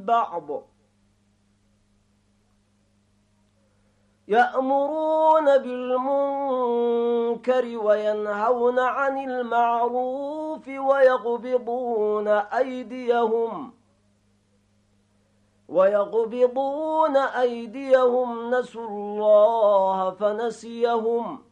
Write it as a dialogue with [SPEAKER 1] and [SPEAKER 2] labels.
[SPEAKER 1] البعض يأمرون بالمنكر وينهون عن المعروف ويقبضون أيديهم نسوا الله فنسيهم